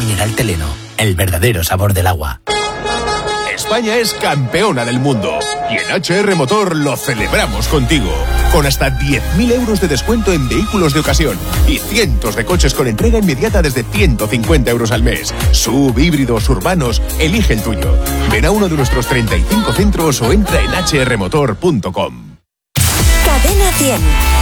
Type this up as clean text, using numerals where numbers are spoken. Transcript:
mineral Teleno, el verdadero sabor del agua. España es campeona del mundo y en HR Motor lo celebramos contigo. Con hasta 10.000 euros de descuento en vehículos de ocasión y cientos de coches con entrega inmediata desde 150 euros al mes. SUV, híbridos, urbanos, elige el tuyo. Ven a uno de nuestros 35 centros o entra en hrmotor.com. Cadena 100.